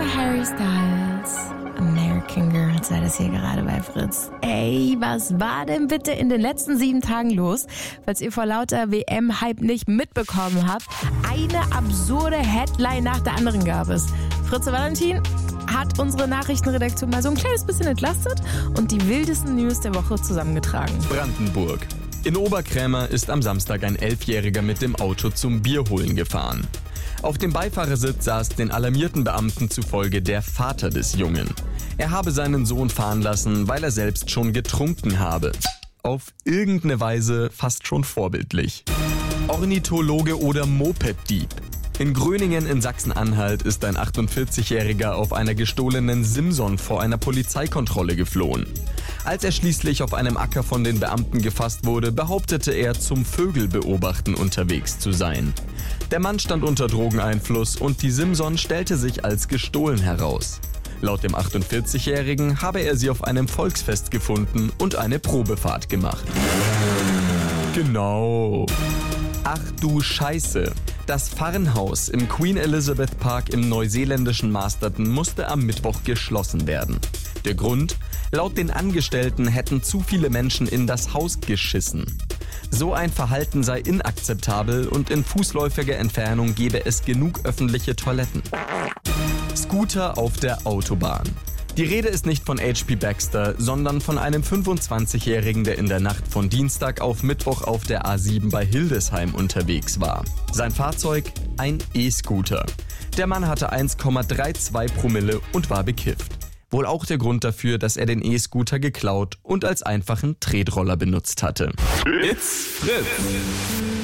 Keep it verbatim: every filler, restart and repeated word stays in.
Harry Styles. American Girl, sei das hier gerade bei Fritz. Ey, was war denn bitte in den letzten sieben Tagen los? Falls ihr vor lauter W M-Hype nicht mitbekommen habt, eine absurde Headline nach der anderen gab es. Fritze Valentin hat unsere Nachrichtenredaktion mal so ein kleines bisschen entlastet und die wildesten News der Woche zusammengetragen. Brandenburg. In Oberkrämer ist am Samstag ein Elfjähriger mit dem Auto zum Bierholen gefahren. Auf dem Beifahrersitz saß den alarmierten Beamten zufolge der Vater des Jungen. Er habe seinen Sohn fahren lassen, weil er selbst schon getrunken habe. Auf irgendeine Weise fast schon vorbildlich. Ornithologe oder Mopeddieb. In Gröningen in Sachsen-Anhalt ist ein achtundvierzigjähriger auf einer gestohlenen Simson vor einer Polizeikontrolle geflohen. Als er schließlich auf einem Acker von den Beamten gefasst wurde, behauptete er, zum Vögelbeobachten unterwegs zu sein. Der Mann stand unter Drogeneinfluss und die Simson stellte sich als gestohlen heraus. Laut dem achtundvierzigjährigen habe er sie auf einem Volksfest gefunden und eine Probefahrt gemacht. Genau. Ach du Scheiße. Das Farnhaus im Queen Elizabeth Park im neuseeländischen Masterton musste am Mittwoch geschlossen werden. Der Grund? Laut den Angestellten hätten zu viele Menschen in das Haus geschissen. So ein Verhalten sei inakzeptabel und in fußläufiger Entfernung gebe es genug öffentliche Toiletten. Scooter auf der Autobahn. Die Rede ist nicht von H P Baxter, sondern von einem fünfundzwanzigjährigen, der in der Nacht von Dienstag auf Mittwoch auf der A sieben bei Hildesheim unterwegs war. Sein Fahrzeug? Ein E-Scooter. Der Mann hatte eins Komma zweiunddreißig Promille und war bekifft. Wohl auch der Grund dafür, dass er den E-Scooter geklaut und als einfachen Tretroller benutzt hatte. It's Fritz.